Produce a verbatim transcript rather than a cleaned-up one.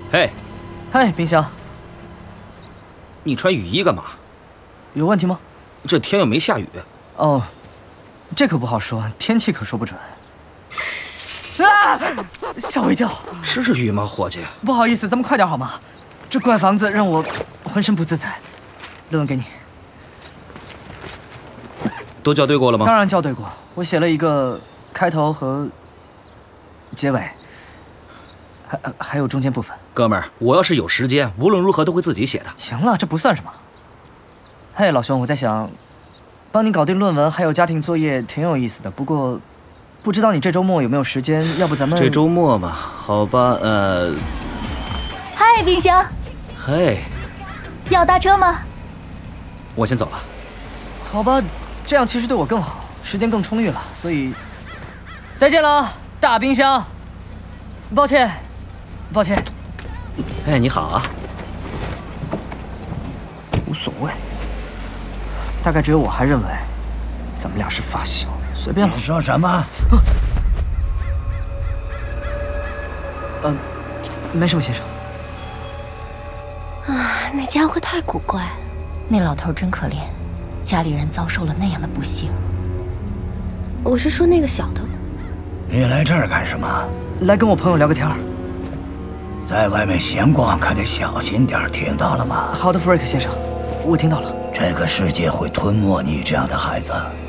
嘿， 嗨，冰箱， 你穿雨衣干嘛？ 有问题吗？ 这天又没下雨。 哦，这可不好说，天气可说不准。啊！吓我一跳。 至于吗，伙计？ 不好意思，咱们快点好吗？这怪房子让我浑身不自在。论文给你。 都校对过了吗？ 当然校对过，我写了一个开头和结尾，还还有中间部分。 哥们儿，我要是有时间，无论如何都会自己写的。 行了，这不算什么。嘿，老兄，我在想，帮你搞定论文还有家庭作业挺有意思的，不过不知道你这周末有没有时间？要不咱们这周末嘛，好吧，呃。 嗨，冰箱。 嘿。 要搭车吗？ 我先走了。 好吧，这样其实对我更好，时间更充裕了，所以再见了，大冰箱。抱歉，抱歉。 哎，你好啊。 无所谓。大概只有我还认为咱们俩是发小，随便了。 你说什么？ 呃，没什么，先生。 啊，那家伙太古怪了。 那老头真可怜，家里人遭受了那样的不幸。 我是说那个小的。 你来这儿干什么？ 来跟我朋友聊个天儿。 在外面闲逛可得小心点，听到了吗？ 好的，弗瑞克先生，我听到了。 这个世界会吞没你这样的孩子，